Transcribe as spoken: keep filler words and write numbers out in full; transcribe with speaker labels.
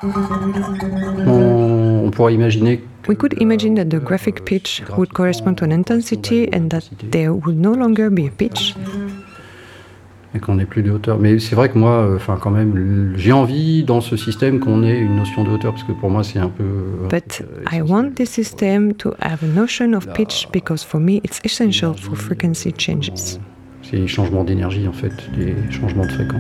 Speaker 1: On, on pourrait imaginer
Speaker 2: We could imagine that the graphic pitch would correspond to an intensity and that there would no longer be a pitch.
Speaker 1: Et qu'on n'ait plus de hauteur. Mais c'est vrai que moi, enfin, quand même, j'ai envie dans ce système qu'on ait une notion de hauteur, parce que pour moi, c'est un peu.
Speaker 2: But I want this system to have a notion of pitch because for me, it's essential for frequency changes.
Speaker 1: C'est les changements d'énergie, en fait, les changements de fréquence.